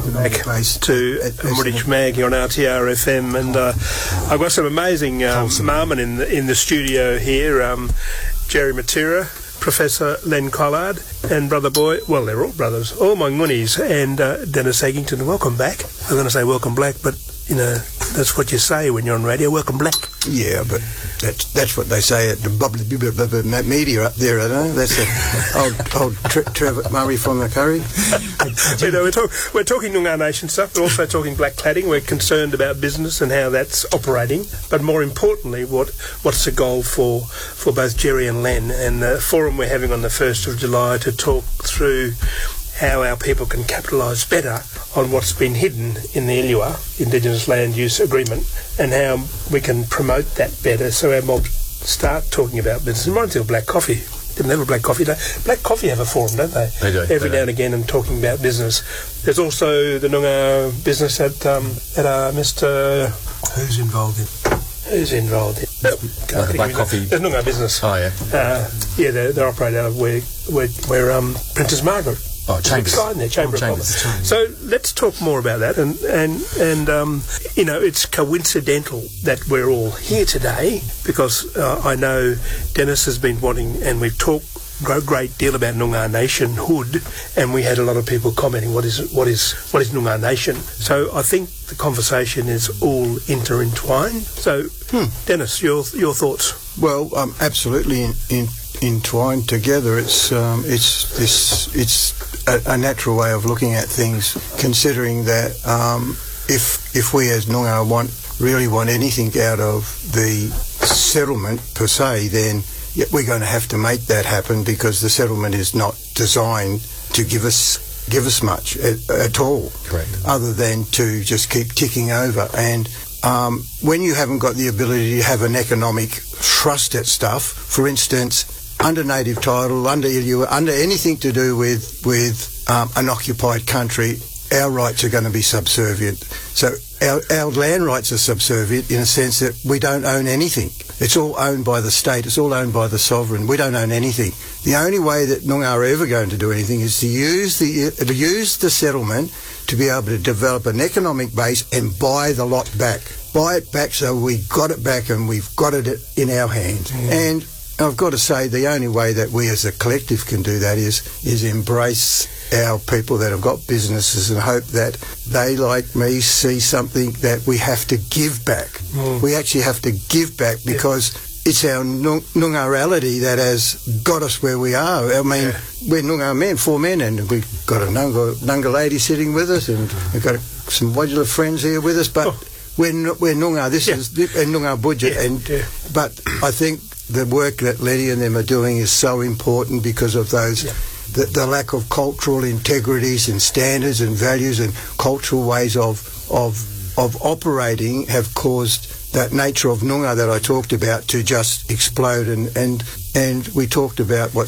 welcome back to Rich Mag on RTR FM, and I've got some amazing marmen in the studio here. Jerry Matera, Professor Len Collard, and Brother Boy. Well, they're all brothers, all my ngoonies, and Dennis Eggington. Welcome back. I'm going to say welcome black, but you know that's what you say when you're on radio. Welcome black. Yeah, but that's what they say at the media up there, I don't know. That's old Trevor Murray from the Curry. You know, we're talking Noongar Nation stuff, we're also talking black cladding. We're concerned about business and how that's operating, but more importantly, what's the goal for both Jerry and Len, and the forum we're having on the 1st of July to talk through how our people can capitalise better on what's been hidden in the ILUA, Indigenous Land Use Agreement, and how we can promote that better so our mob start talking about business. It reminds me of Black Coffee. Didn't have a Black Coffee Day. Black Coffee have a forum, don't they? They do. Every now and again and talking about business. There's also the Noongar business at Mr... Who's involved in? Who's involved in? Like a Black Coffee. There's Noongar business. Oh, yeah. Yeah, they operate out of where Princess Margaret. Oh, Chambers. Chamber of Commerce. So let's talk more about that, and you know, it's coincidental that we're all here today because I know Dennis has been wanting, and we've talked a great deal about Noongar nationhood, and we had a lot of people commenting, what is Noongar nation? So I think the conversation is all intertwined. So, Dennis, your thoughts? Well, absolutely entwined together. It's a natural way of looking at things, considering that if we as Noongar really want anything out of the settlement per se, then we're going to have to make that happen, because the settlement is not designed to give us much at all. Correct. Other than to just keep ticking over. And when you haven't got the ability to have an economic thrust at stuff, for instance, under native title, under ILUA, under anything to do with an occupied country, our rights are going to be subservient. So our land rights are subservient in a sense that we don't own anything. It's all owned by the state. It's all owned by the sovereign. We don't own anything. The only way that Noongar are ever going to do anything is to use the settlement to be able to develop an economic base and buy the lot back. Buy it back so we got it back and we've got it in our hands. And I've got to say, the only way that we as a collective can do that is embrace our people that have got businesses and hope that they, like me, see something that we have to give back. We actually have to give back because it's our Noongarality that has got us where we are. I mean, we're Noongar men, 4 men, and we've got a Noongar lady sitting with us, and we've got some Wadula friends here with us, but we're Noongar. This is a Noongar budget, but I think the work that Lenny and them are doing is so important because of those the lack of cultural integrities and standards and values and cultural ways of operating have caused that nature of Noongar that I talked about to just explode. And we talked about what